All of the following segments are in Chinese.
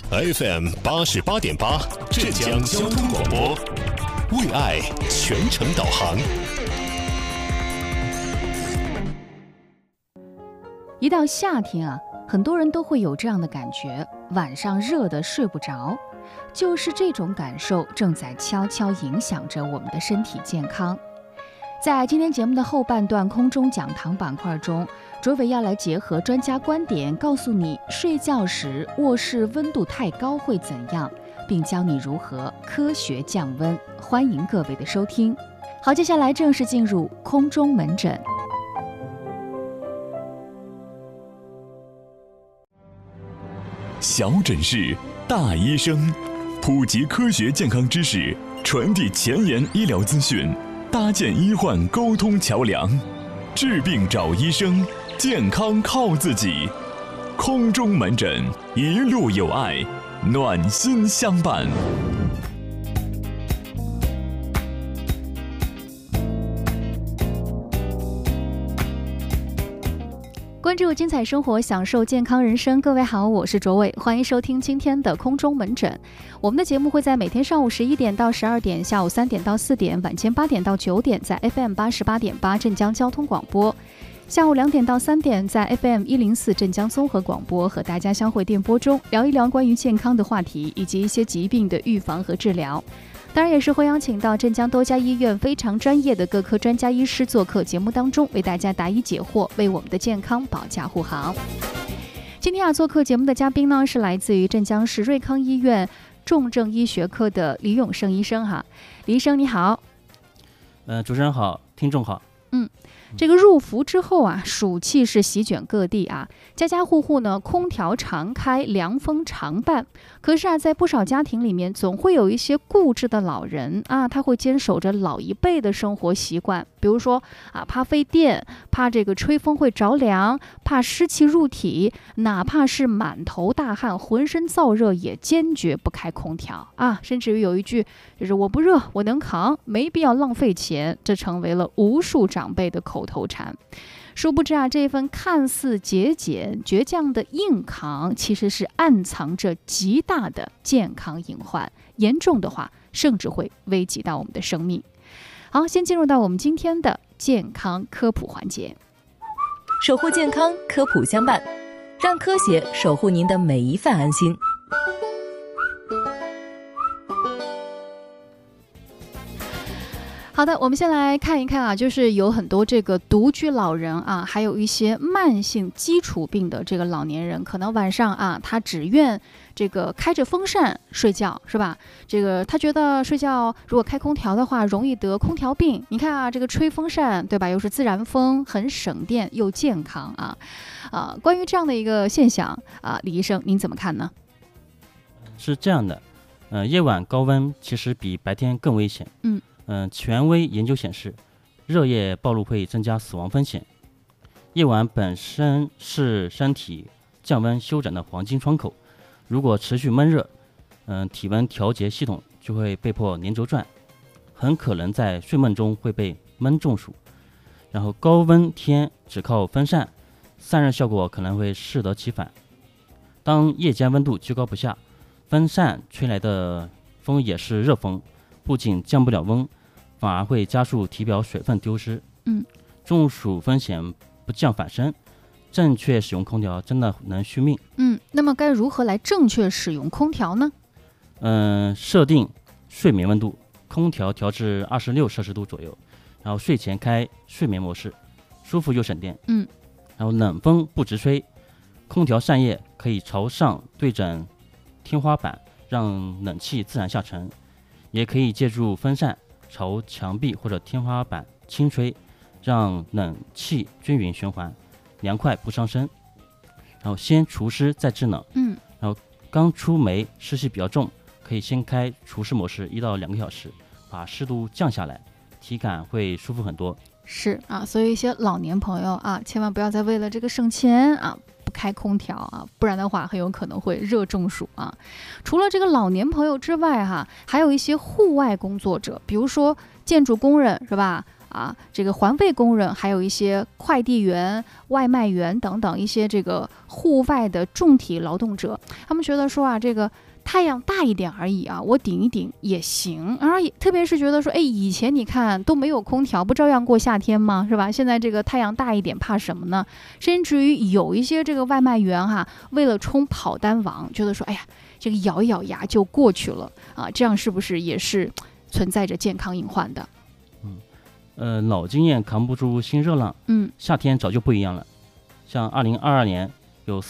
FM 88.8浙江交通广播，为爱全程导航。 一到夏天啊，很多人都会有这样的感觉，晚上热得睡不着。就是这种感受正在悄悄影响着我们的身体健康。在今天节目的后半段空中讲堂板块中，卓伟要来结合专家观点，告诉你睡觉时卧室温度太高会怎样，并教你如何科学降温。欢迎各位的收听。好，接下来正式进入空中门诊。 小诊室，大医生，普及科学健康知识，传递前沿医疗资讯，搭建医患沟通桥梁。治病找医生，健康靠自己。空中门诊，一路有爱，暖心相伴。 关注精彩生活，享受健康人生。各位好，我是卓伟，欢迎收听今天的空中门诊。我们的节目会在每天上午11点到12点，下午3点到4点，晚间8点到9点，在 FM 88.8镇江交通广播；下午2点到3点，在 FM 104镇江综合广播，和大家相会电波中，聊一聊关于健康的话题，以及一些疾病的预防和治疗。当然也是会邀请到镇江多家医院非常专业的各科专家医师做客节目当中，为大家答疑解惑，为我们的健康保驾护航。今天做客节目的嘉宾呢，是来自于镇江市瑞康医院重症医学科的李永胜医生哈。李医生你好。 主持人好，听众好。 这个入伏之后啊，暑气是席卷各地啊，家家户户呢空调常开，凉风常伴。可是啊，在不少家庭里面，总会有一些固执的老人啊，他会坚守着老一辈的生活习惯，比如说啊，怕费电，怕这个吹风会着凉，怕湿气入体，哪怕是满头大汗，浑身燥热，也坚决不开空调啊。甚至于有一句就是我不热，我能扛，没必要浪费钱，这成为了无数长辈的口头禅。殊不知啊，这份看似节俭倔强的硬扛，其实是暗藏着极大的健康隐患，严重的话甚至会危及到我们的生命。好，先进入到我们今天的健康科普环节。 守护健康，科普相伴，让科学守护您的每一份安心。 好的，我们先来看一看啊，就是有很多这个独居老人啊，还有一些慢性基础病的这个老年人，可能晚上啊，他只愿这个开着风扇睡觉，是吧？这个他觉得睡觉如果开空调的话，容易得空调病。你看啊，这个吹风扇，对吧？又是自然风，很省电又健康啊。关于这样的一个现象啊，李医生您怎么看呢？ 是这样的，夜晚高温其实比白天更危险。权威研究显示，热液暴露会增加死亡风险。夜晚本身是身体降温休整的黄金窗口，如果持续闷热，体温调节系统就会被迫连轴转，很可能在睡梦中会被闷中暑。然后高温天只靠风扇，散热效果可能会适得其反。当夜间温度居高不下，风扇吹来的风也是热风，不仅降不了温，反而会加速体表水分丢失。中暑风险不降反升，正确使用空调真的能续命。 那么该如何来正确使用空调呢？ 设定睡眠温度，空调调至26摄氏度左右，然后睡前开睡眠模式，舒服又省电。然后冷风不直吹，空调扇叶可以朝上对准天花板，让冷气自然下沉，也可以借助风扇朝墙壁或者天花板轻吹，让冷气均匀循环，凉快不伤身。然后先除湿再制冷。然后刚出煤湿气比较重，可以先开除湿模式1到2个小时，把湿度降下来，体感会舒服很多。 是啊，所以一些老年朋友啊，千万不要再为了这个省钱啊不开空调啊，不然的话很有可能会热中暑啊。除了这个老年朋友之外还有一些户外工作者，比如说建筑工人，是吧？ 啊，这个环卫工人，还有一些快递员、外卖员等等一些这个户外的重体劳动者，他们觉得说啊，这个太阳大一点而已啊，我顶一顶也行。而特别是觉得说，哎，以前你看都没有空调，不照样过夏天吗？是吧？现在这个太阳大一点，怕什么呢？甚至于有一些这个外卖员哈，为了冲跑单王，觉得说，哎呀，这个咬一咬牙就过去了啊，这样是不是也是存在着健康隐患的？ 老经验扛不住新热浪。夏天早就不一样了。像2022年有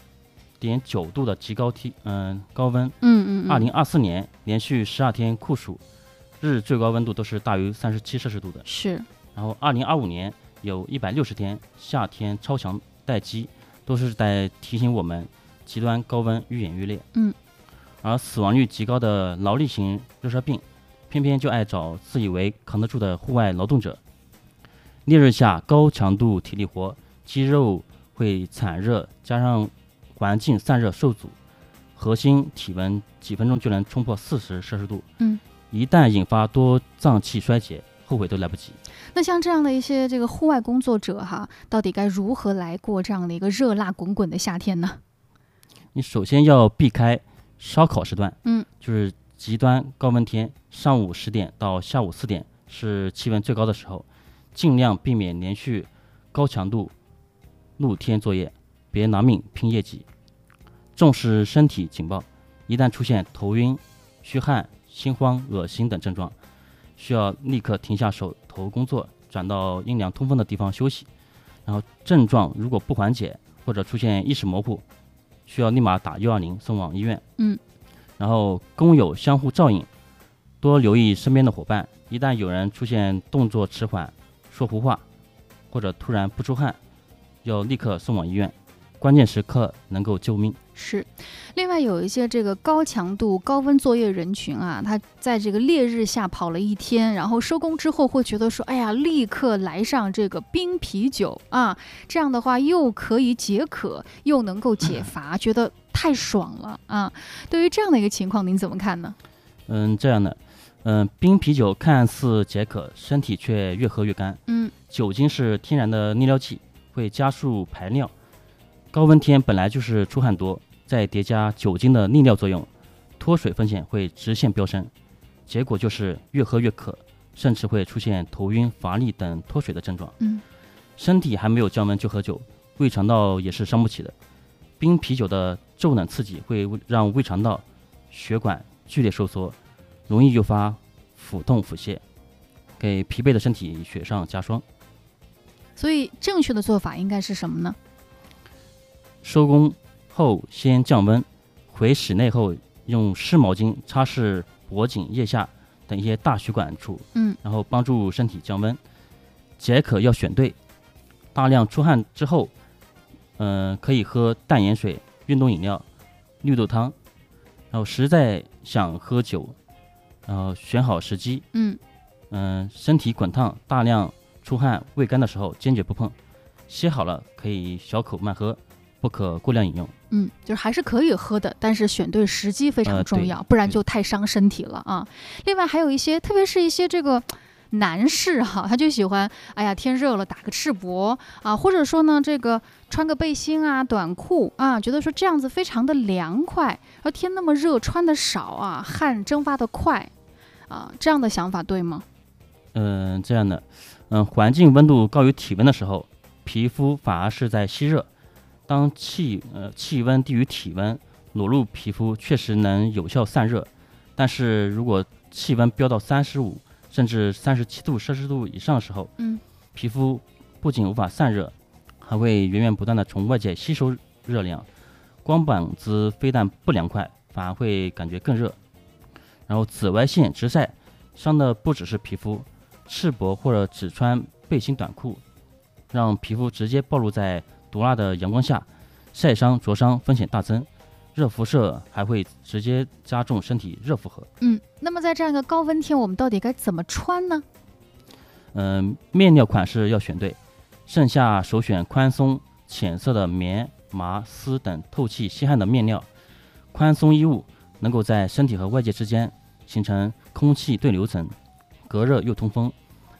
40.9度的极高高温。2024年连续12天酷暑，日最高温度都是大于37摄氏度的。 是。 然后2025年有160天夏天超强待机，都是在提醒我们极端高温愈演愈烈。而死亡率极高的劳力型热射病，偏偏就爱找自以为扛得住的户外劳动者。烈日下高强度体力活，肌肉会产热，加上环境散热受阻，核心体温几分钟就能冲破40摄氏度。一旦引发多脏器衰竭，后悔都来不及。 那像这样的一些这个户外工作者哈，到底该如何来过这样的一个热辣滚滚的夏天呢？ 你首先要避开烧烤时段。就是极端高温天，上午10点到下午4点是气温最高的时候，尽量避免连续高强度露天作业，别拿命拼业绩。重视身体警报，一旦出现头晕、虚汗、心慌、恶心等症状，需要立刻停下手头工作，转到阴凉通风的地方休息。然后症状如果不缓解或者出现意识模糊，需要立马打120送往医院。然后工友相互照应，多留意身边的伙伴，一旦有人出现动作迟缓、说胡话或者突然不出汗，要立刻送往医院，关键时刻能够救命。 是。另外有一些这个高强度高温作业人群啊，他在这个烈日下跑了一天，然后收工之后会觉得说，哎呀，立刻来上这个冰啤酒啊，这样的话又可以解渴又能够解乏，觉得太爽了啊。对于这样的一个情况您怎么看呢？ 这样的冰啤酒看似解渴，身体却越喝越干。酒精是天然的利尿剂，会加速排尿。高温天本来就是出汗多，再叠加酒精的利尿作用，脱水风险会直线飙升，结果就是越喝越渴，甚至会出现头晕、乏力等脱水的症状。身体还没有降温就喝酒，胃肠道也是伤不起的。冰啤酒的骤冷刺激会让胃肠道血管剧烈收缩，容易诱发腹痛腹泻，给疲惫的身体雪上加霜。 所以正确的做法应该是什么呢？ 收工后先降温，回室内后用湿毛巾擦拭脖颈、腋下等一些大血管处，然后帮助身体降温。解渴要选对，大量出汗之后，可以喝淡盐水、运动饮料、绿豆汤。然后实在想喝酒，然后选好时机。身体滚烫、大量出汗、胃干的时候，坚决不碰。歇好了可以小口慢喝，不可过量饮用。 就是还是可以喝的，但是选对时机非常重要，不然就太伤身体了啊。另外还有一些，特别是一些这个男士哈，他就喜欢，哎呀，天热了打个赤膊啊，或者说呢，这个穿个背心啊、短裤啊，觉得说这样子非常的凉快。而天那么热，穿的少啊，汗蒸发的快啊，这样的想法对吗？ 这样的，环境温度高于体温的时候，皮肤反而是在吸热。当气温低于体温，裸露皮肤确实能有效散热，但是如果气温飙到35甚至37度摄氏度以上的时候，皮肤不仅无法散热，还会源源不断的从外界吸收热量，光膀子非但不凉快，反而会感觉更热。然后紫外线直晒伤的不只是皮肤，赤膊或者只穿背心短裤，让皮肤直接暴露在毒辣的阳光下，晒伤灼伤风险大增，热辐射还会直接加重身体热负荷。 那么在这样一个高温天，我们到底该怎么穿呢？ 面料款式要选对，盛夏首选宽松浅色的棉、麻、丝等透气吸汗的面料。宽松衣物能够在身体和外界之间形成空气对流层，隔热又通风。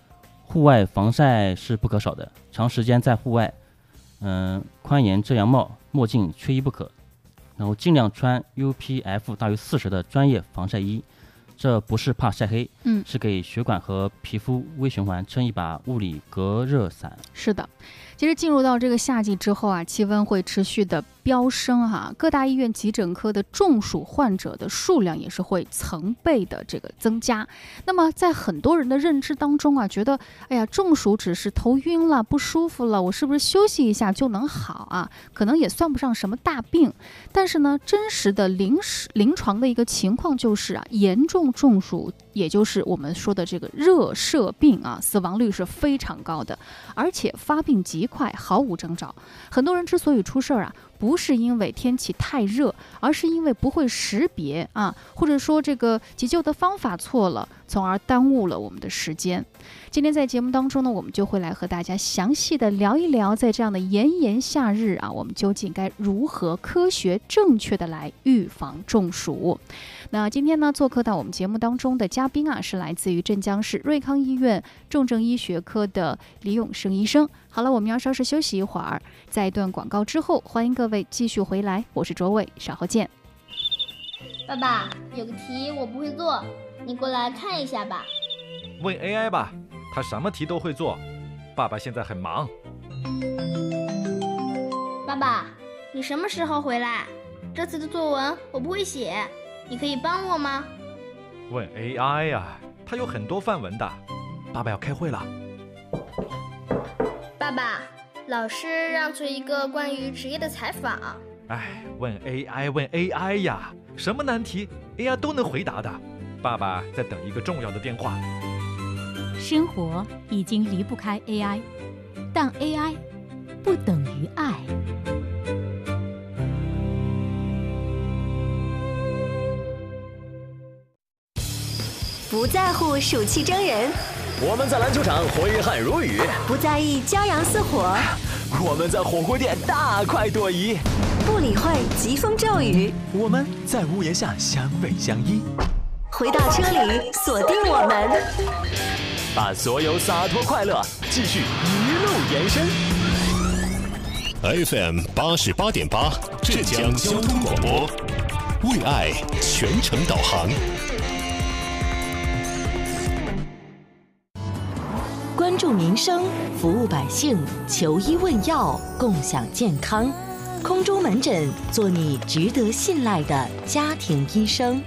户外防晒是不可少的，长时间在户外，宽檐遮阳帽、墨镜缺一不可。然后尽量穿 UPF 大于40的专业防晒衣，这不是怕晒黑，是给血管和皮肤微循环撑一把物理隔热伞。 是的，其实进入到这个夏季之后啊，气温会持续的飙升哈，各大医院急诊科的中暑患者的数量也是会成倍的这个增加。那么在很多人的认知当中啊，觉得哎呀，中暑只是头晕了、不舒服了，我是不是休息一下就能好啊？可能也算不上什么大病。但是呢，真实的临床的一个情况就是啊，严重中暑，也就是我们说的这个热射病啊，死亡率是非常高的，而且发病极快，毫无征兆。很多人之所以出事儿啊，不是因为天气太热，而是因为不会识别啊，或者说这个急救的方法错了，从而耽误了我们的时间。今天在节目当中呢，我们就会来和大家详细的聊一聊，在这样的炎炎夏日啊，我们究竟该如何科学正确的来预防中暑。那今天呢，做客到我们节目当中的嘉宾啊，是来自于镇江市瑞康医院重症医学科的李永胜医生。好了，我们要稍事休息一会儿，在一段广告之后，欢迎各位继续回来，我是卓伟，稍后见。 爸爸，有个题我不会做，你过来看一下吧。 问 AI 吧，他什么题都会做，爸爸现在很忙。 爸爸，你什么时候回来？这次的作文我不会写，你可以帮我吗？ 问 AI 呀，他有很多范文的。爸爸要开会了。 爸爸，老师让做一个关于职业的采访。 问 AI 呀，什么难题 AI 都能回答的。爸爸在等一个重要的电话。 生活已经离不开 AI， 但 AI 不等于爱。 不在乎暑气蒸人， 我们在篮球场挥汗如雨； 不在意骄阳似火， 我们在火锅店大快朵颐； 不理会疾风骤雨， 我们在屋檐下相偎相依。 回到车里，锁定我们， 把所有洒脱快乐继续一路延伸。FM 88.8，浙江交通广播，为爱全程导航。 关注民生，服务百姓，求医问药，共享健康。空中门诊，做你值得信赖的家庭医生。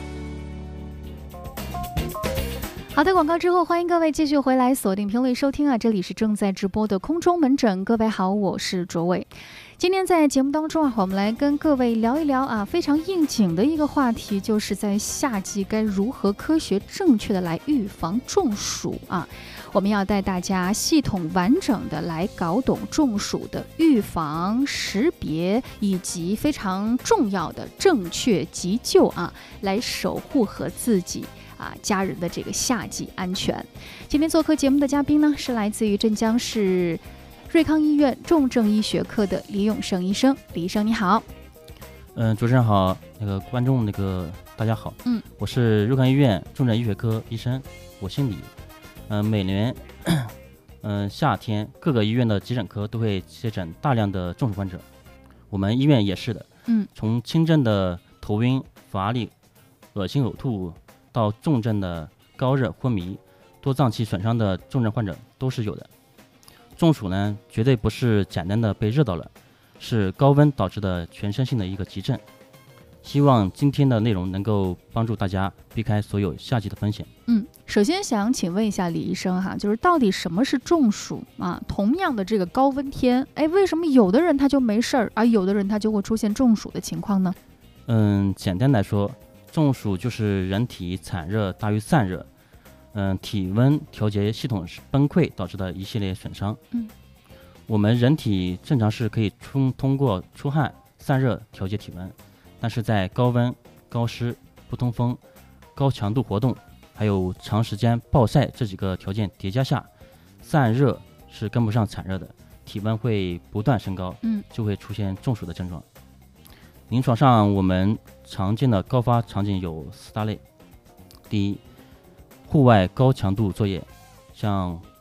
好的，广告之后，欢迎各位继续回来锁定频率收听啊，这里是正在直播的空中门诊。各位好，我是卓伟。今天在节目当中啊，我们来跟各位聊一聊啊，非常应景的一个话题，就是在夏季该如何科学正确的来预防中暑啊。我们要带大家系统完整的来搞懂中暑的预防、识别以及非常重要的正确急救啊，来守护和自己家人的这个夏季安全。今天做客节目的嘉宾呢，是来自于镇江市瑞康医院重症医学科的李永胜医生。李医生你好。 主持人好，观众大家好，我是瑞康医院重症医学科医生，我姓李。每年夏天各个医院的急诊科都会接诊大量的中暑患者，我们医院也是的。从轻症的头晕、乏力、恶心呕吐到重症的高热昏迷、多脏器损伤的重症患者都是有的。中暑呢，绝对不是简单的被热到了，是高温导致的全身性的一个急症。希望今天的内容能够帮助大家避开所有夏季的风险。 首先想请问一下李医生哈，就是到底什么是中暑啊？同样的这个高温天，为什么有的人他就没事儿，而有的人他就会出现中暑的情况呢？ 简单来说，中暑就是人体产热大于散热，体温调节系统崩溃导致的一系列损伤。我们人体正常是可以通过出汗散热调节体温，但是在高温、高湿、不通风、高强度活动还有长时间暴晒这几个条件叠加下，散热是跟不上产热的，体温会不断升高，就会出现中暑的症状。临床上我们常见的高发场景有4大类。第一，户外高强度作业，像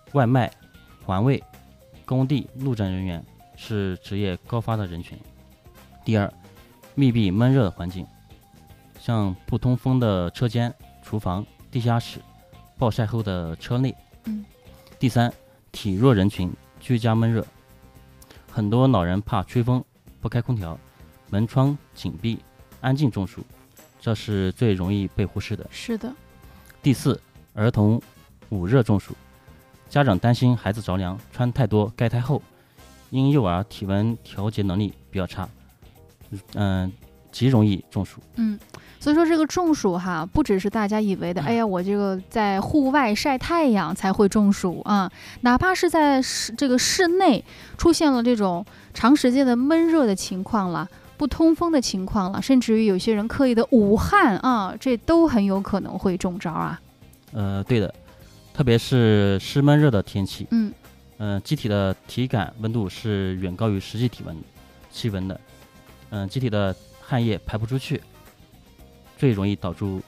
外卖、环卫、工地路政人员是职业高发的人群。第二，密闭闷热的环境，像不通风的车间、厨房、地下室、暴晒后的车内。第三，体弱人群居家闷热，很多老人怕吹风，不开空调，门窗紧闭，安静中暑，这是最容易被忽视的。 是的。 第四，儿童捂热中暑，家长担心孩子着凉，穿太多盖太厚，因幼儿体温调节能力比较差，极容易中暑。 所以说这个中暑哈，不只是大家以为的，哎呀，我这个在户外晒太阳才会中暑啊，哪怕是在这个室内出现了这种长时间的闷热的情况了，不通风的情况了，甚至于有些人刻意的捂汗啊，这都很有可能会中招啊。 对的，特别是湿闷热的天气，机体的体感温度是远高于实际气温的，机体的汗液排不出去，最容易导